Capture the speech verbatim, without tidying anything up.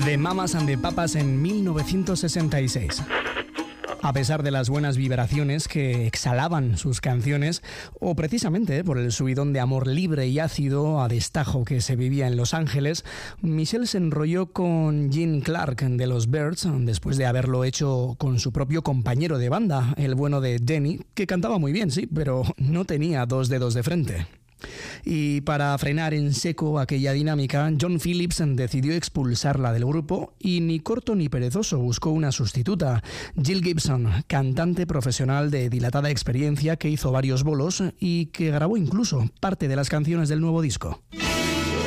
The Mamas and the Papas en mil novecientos sesenta y seis. A pesar de las buenas vibraciones que exhalaban sus canciones, o precisamente por el subidón de amor libre y ácido a destajo que se vivía en Los Ángeles, Michelle se enrolló con Gene Clark de los Byrds después de haberlo hecho con su propio compañero de banda, el bueno de Denny, que cantaba muy bien, sí, pero no tenía dos dedos de frente. Y para frenar en seco aquella dinámica, John Phillips decidió expulsarla del grupo y ni corto ni perezoso buscó una sustituta, Jill Gibson, cantante profesional de dilatada experiencia que hizo varios bolos y que grabó incluso parte de las canciones del nuevo disco.